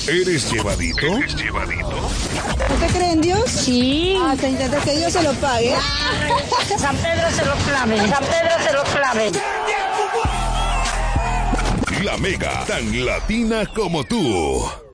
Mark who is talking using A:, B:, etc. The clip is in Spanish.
A: ¿Eres llevadito?
B: ¿No te creen en Dios?
C: Sí.
B: Se intenta que Dios se lo pague.
C: San Pedro se lo clave. San Pedro se lo clave.
A: La Mega, tan latina como tú.